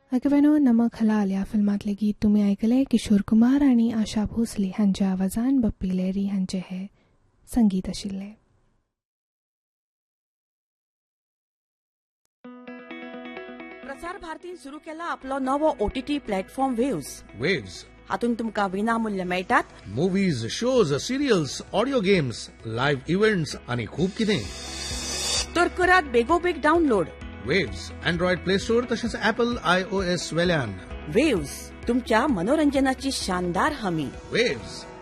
अगवेनो नमक हलाल या फिल्मातले गीत तुम्ही ऐकले किशोर कुमार आणि आशा भोसले हांच्या आवाजान बप्पी लेरी हांचे हे संगीत आशिल्ले. प्रसार भारतीन सुरू केला आपलो नवो OTT प्लॅटफॉर्म वेव्स. हातून तुमकां विनामूल्य मेळटात movies, shows, serials, audio games, live events आणि खूप कितें. तर करात बेगोबेग download. Waves Android play store तसेच ऍपल iOS वेल्यान. वेव्स तुमच्या मनोरंजनाची शानदार हमी. वेव्स